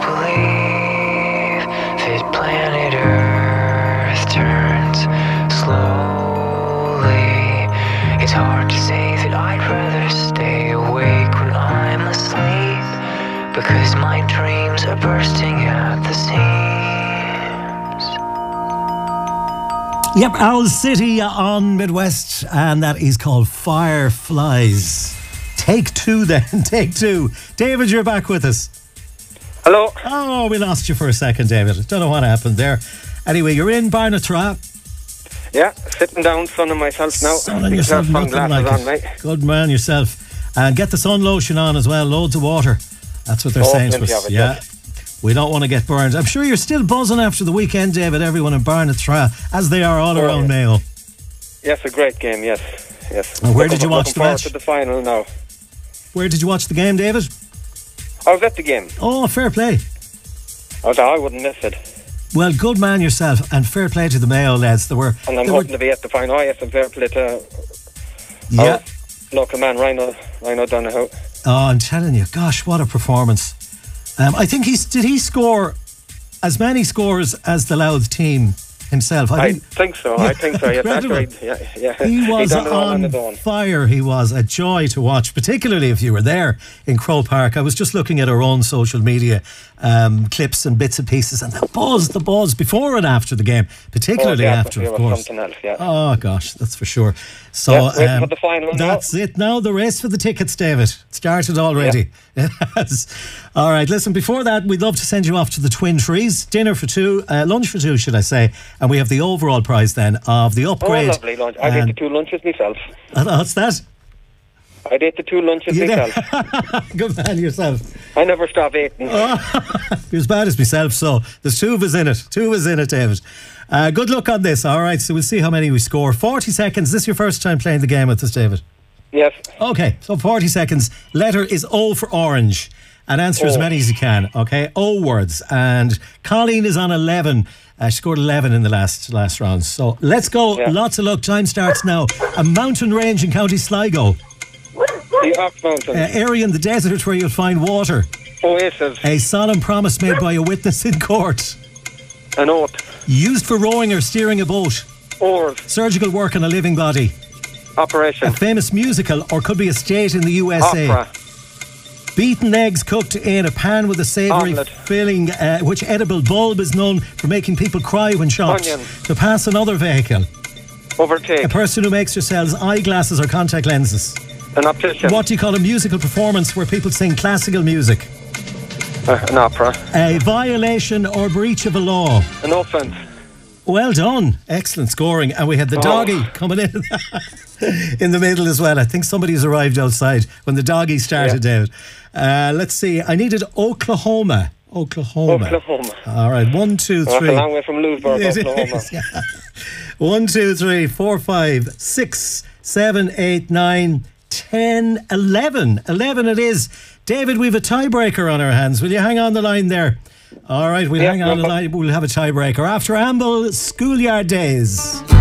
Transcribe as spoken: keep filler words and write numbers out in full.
believe that planet Earth turns slowly. It's hard to say that I'd rather stay awake when I'm asleep, because my dreams are bursting at the seams. Yep, Owl City on Midwest, and that is called Fireflies. Take two then, take two. David, you're back with us. Hello. Oh, we lost you for a second, David. Don't know what happened there. Anyway, you're in Barnatraw. Yeah, sitting down, sunning myself now. Sunning yourself, nothing like on, it. mate. Good man yourself. And get the sun lotion on as well, loads of water. That's what they're Oh, saying to plenty us. of it, Yeah. yes. We don't want to get burned. I'm sure you're still buzzing after the weekend, David, everyone in Barnatraw, as they are all Oh, around yeah. Mayo. Yes, a great game, yes. yes. And where Looking did you for- watch looking the forward match? to the final now. Where did you watch the game, David? I was at the game. Oh, fair play. I thought I wouldn't miss it. Well, good man yourself, and fair play to the Mayo lads. There were, And I'm there were hoping to be at the final. I have some fair play to yeah. our local man, Rhino, Rhino Donoghue. Oh, I'm telling you, gosh, what a performance! Um, I think he's did he score as many scores as the Louth team himself? I I think, think so, I think so, yes, that's Incredible. right. Yeah, yeah. He was done it all on on his own. fire. He was a joy to watch, particularly if you were there in Croke Park. I was just looking at our own social media um, clips and bits and pieces, and the buzz, the buzz before and after the game, particularly Oh, the after, of atmosphere was course. something else, yeah. Oh gosh, that's for sure. So Yeah, waiting um, for the final now. that's it. Now the race for the tickets, David. It started already. It has. All right. Listen. Before that, we'd love to send you off to the Twin Trees, dinner for two, uh, lunch for two, should I say? And we have the overall prize then of the Oh, upgrade. lovely lunch. I ate the two lunches myself. Uh, What's that? I ate the two lunches You did? myself. Good man yourself. I never stop eating. You're as bad as myself. So there's two of us in it. Two of us in it, David. Uh, good luck on this. All right. So we'll see how many we score. forty seconds. This is your first time playing the game with us, David? Yes. Okay, so forty seconds. Letter is O for orange. And answer as O. many as you can. Okay, O words. And Colleen is on eleven. Uh, she scored eleven in the last last round. So let's go. Yeah. Lots of luck. Time starts now. A mountain range in County Sligo. The Ox Mountain. Uh, area in the desert where you'll find water. Oasis. A solemn promise made by a witness in court. An oath. Used for rowing or steering a boat. Oars. Surgical work on a living body. Operation. A famous musical, or could be a state in the U S A. Opera. Beaten eggs cooked in a pan with a savoury Omelette. filling, uh, which edible bulb is known for making people cry when shocked. Onion. To pass another vehicle. Overtake. A person who makes or sells eyeglasses or contact lenses. An optician. What do you call a musical performance where people sing classical music? Uh, an opera. A violation or breach of a law. An offence. Well done. Excellent scoring. And we had the Oh. doggy coming in in the middle as well. I think somebody's arrived outside when the doggy started, Yeah. David. Uh, let's see. I needed Oklahoma. Oklahoma. Oklahoma. All right. One, two, Oh, three. that's a long way from Lewisburg, It Oklahoma. is, yeah. One, two, three, four, five, six, seven, eight, nine, ten, eleven. Eleven it is. David, we've a tiebreaker on our hands. Will you hang on the line there? All right, we'll Yeah, hang no on the problem. line. We'll have a tiebreaker after Amble Schoolyard Days.